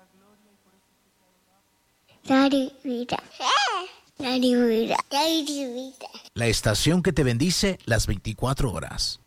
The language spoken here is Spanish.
Radio Vida. Radio Vida. Radio Vida. La estación que te bendice las 24 horas.